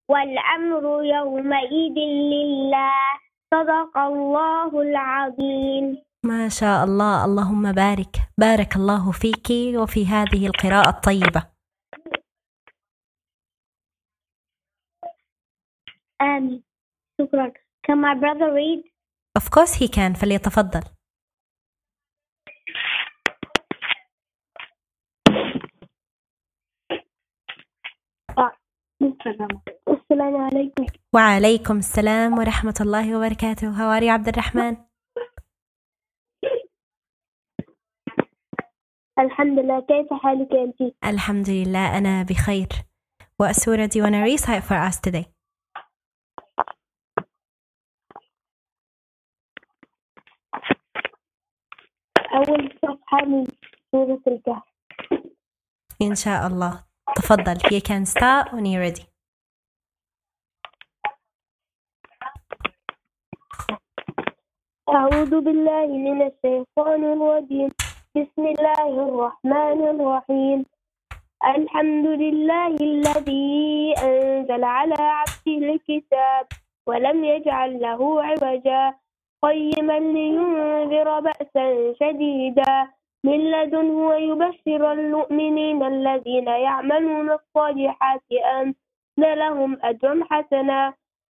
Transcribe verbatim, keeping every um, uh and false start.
والأمر يومئذ لله. صدق الله العظيم. ما شاء الله، اللهم بارك، بارك الله فيك وفي هذه القراءة الطيبة. آمين. شكرا. Can my brother read? Of course he can. فليتفضل. السلام عليكم. وعليكم السلام ورحمة الله وبركاته. How are you عبد الرحمن? الحمد لله. كيف حالك أنت؟ الحمد لله أنا بخير. What surah do you want to recite for us today? أول صفحة من سورة الكهف. إن شاء الله. تفضل. You can start when you're ready. أعوذ بالله من الشيطان الرجيم. بسم الله الرحمن الرحيم. الحمد لله الذي أنزل على عبده الكتاب ولم يجعل له عوجا قيما لينذر بأسا شديدا من لدنه ويبشر المؤمنين الذين يعملون الصالحات أن لهم أجرا حسنا